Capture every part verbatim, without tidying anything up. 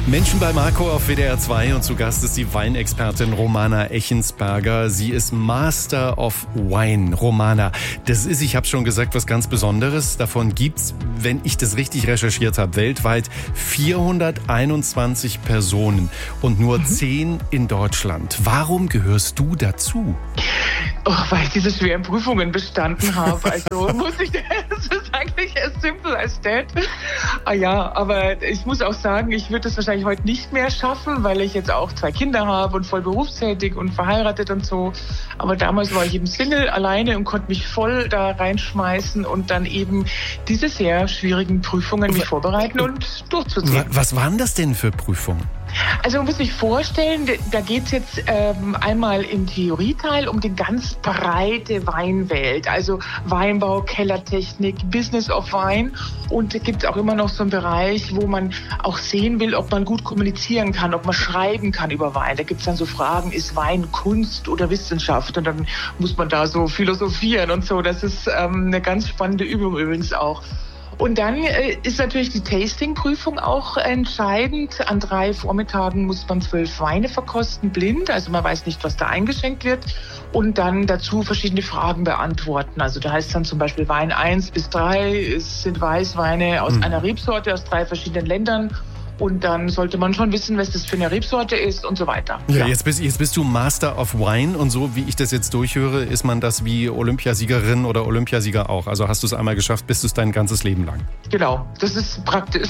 Menschen bei Marco auf W D R zwei und zu Gast ist die Weinexpertin Romana Echensberger. Sie ist Master of Wine. Romana, das ist, ich habe schon gesagt, was ganz Besonderes. Davon gibt's, wenn ich das richtig recherchiert habe, weltweit vierhunderteinundzwanzig Personen und nur mhm. zehn in Deutschland. Warum gehörst du dazu? Oh, weil ich diese schweren Prüfungen bestanden habe. Also muss ich, das ist eigentlich as simple as that. Ah ja, aber ich muss auch sagen, ich würde das wahrscheinlich heute nicht mehr schaffen, weil ich jetzt auch zwei Kinder habe und voll berufstätig und verheiratet und so. Aber damals war ich eben Single, alleine und konnte mich voll da reinschmeißen und dann eben diese sehr schwierigen Prüfungen mich vorbereiten und durchzuziehen. Was waren das denn für Prüfungen? Also man muss sich vorstellen, da geht es jetzt ähm, einmal im Theorieteil um die ganz breite Weinwelt, also Weinbau, Kellertechnik, Business of Wine, und da gibt es auch immer noch so einen Bereich, wo man auch sehen will, ob man gut kommunizieren kann, ob man schreiben kann über Wein. Da gibt es dann so Fragen, ist Wein Kunst oder Wissenschaft? Und dann muss man da so philosophieren und so. Das ist ähm, eine ganz spannende Übung übrigens auch. Und dann äh, ist natürlich die Tasting-Prüfung auch entscheidend. An drei Vormittagen muss man zwölf Weine verkosten, blind. Also man weiß nicht, was da eingeschenkt wird. Und dann dazu verschiedene Fragen beantworten. Also da heißt es dann zum Beispiel Wein eins bis drei. Es sind Weißweine aus mhm. einer Rebsorte aus drei verschiedenen Ländern. Und dann sollte man schon wissen, was das für eine Rebsorte ist und so weiter. Ja, ja. Jetzt, bist, jetzt bist du Master of Wine und so, wie ich das jetzt durchhöre, ist man das wie Olympiasiegerin oder Olympiasieger auch. Also hast du es einmal geschafft, bist du es dein ganzes Leben lang. Genau, das ist praktisch.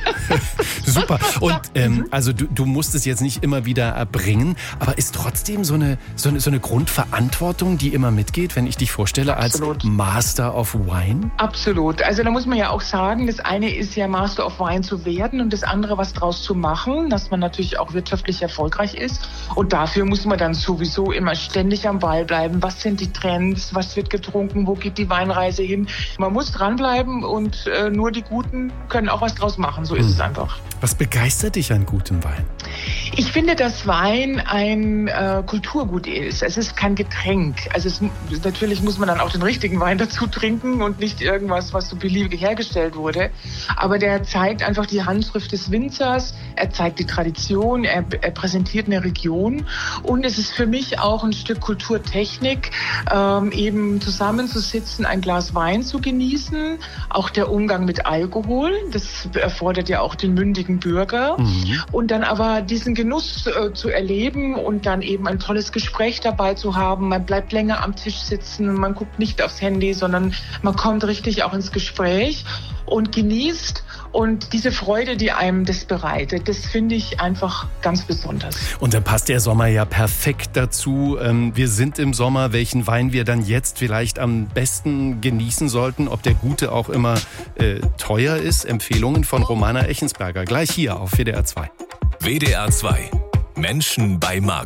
Super. Und ähm, also du, du musst es jetzt nicht immer wieder erbringen, aber ist trotzdem so eine, so eine, so eine Grundverantwortung, die immer mitgeht, wenn ich dich vorstelle Absolut. als Master of Wine? Absolut. Also da muss man ja auch sagen, das eine ist ja Master of Wine zu werden und das andere was draus zu machen, dass man natürlich auch wirtschaftlich erfolgreich ist. Und dafür muss man dann sowieso immer ständig am Ball bleiben. Was sind die Trends? Was wird getrunken? Wo geht die Weinreise hin? Man muss dranbleiben und äh, nur die Guten können auch was draus machen. So ist hm. es einfach. Was begeistert dich an gutem Wein? Ich finde, dass Wein ein äh, Kulturgut ist. Es ist kein Getränk. Also es, natürlich muss man dann auch den richtigen Wein dazu trinken und nicht irgendwas, was so beliebig hergestellt wurde. Aber der zeigt einfach die Handschrift des Winzers. Er zeigt die Tradition. Er, er präsentiert eine Region. Und es ist für mich auch ein Stück Kulturtechnik, ähm, eben zusammenzusitzen, ein Glas Wein zu genießen. Auch der Umgang mit Alkohol. Das erfordert ja auch den mündigen Bürger. Mhm. Und dann aber diesen Genuss äh, zu erleben und dann eben ein tolles Gespräch dabei zu haben. Man bleibt länger am Tisch sitzen, man guckt nicht aufs Handy, sondern man kommt richtig auch ins Gespräch und genießt. Und diese Freude, die einem das bereitet, das finde ich einfach ganz besonders. Und dann passt der Sommer ja perfekt dazu. Wir sind im Sommer, welchen Wein wir dann jetzt vielleicht am besten genießen sollten, ob der gute auch immer äh, teuer ist. Empfehlungen von Romana Echensberger, gleich hier auf W D R zwei. W D R zwei. Menschen bei Marco.